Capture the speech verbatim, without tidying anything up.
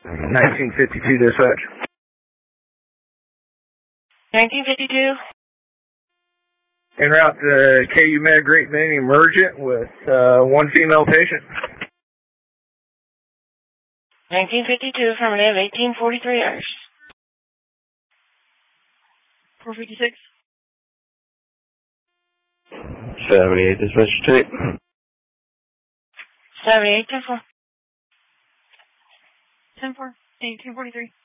nineteen fifty-two dispatch. nineteen fifty-two. En route to K U Med Great Bend Emergent with uh, one female patient. nineteen fifty-two, affirmative, eighteen forty-three hours. four fifty-six. seventy-eight dispatch tape. seventy-eight, ten four. ten four, eighteen forty-three.